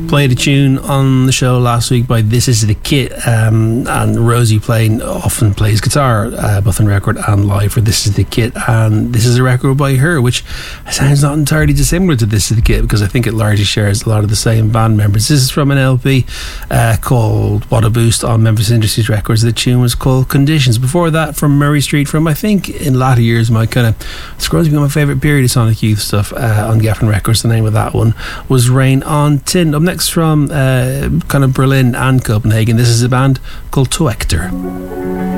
Played a tune on the show last week by This Is The Kit, and Rosie often plays guitar, both on record and live for This Is The Kit, and this is a record by her which sounds not entirely dissimilar to This Is The Kit, because I think it largely shares a lot of the same band members. This is from an LP called What a Boost on Memphis Industries Records. The tune was called Conditions. Before that, from Murray Street, from I think in latter years my kind of scrolls become my favourite period of Sonic Youth stuff on Geffen Records. The name of that one was Rain on Tin. Up next from kind of Berlin and Copenhagen, this is a band called Toector.